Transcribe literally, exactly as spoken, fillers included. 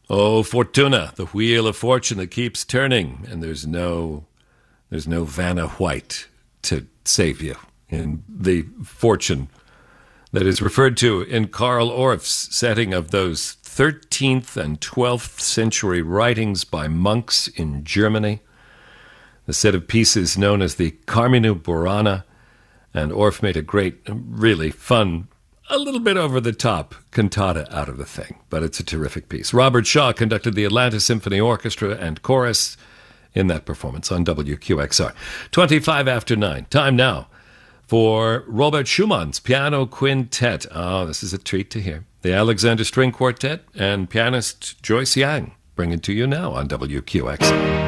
Oh, Fortuna, the wheel of fortune that keeps turning, and there's no, there's no Vanna White to save you in the fortune that is referred to in Karl Orff's setting of those thirteenth and twelfth century writings by monks in Germany. The set of pieces known as the Carmina Burana, and Orff made a great, really fun, a little bit over-the-top cantata out of the thing, but it's a terrific piece. Robert Shaw conducted the Atlanta Symphony Orchestra and Chorus in that performance on W Q X R. twenty-five after nine. Time now for Robert Schumann's Piano Quintet. Oh, this is a treat to hear. The Alexander String Quartet and pianist Joyce Yang bring it to you now on W Q X R.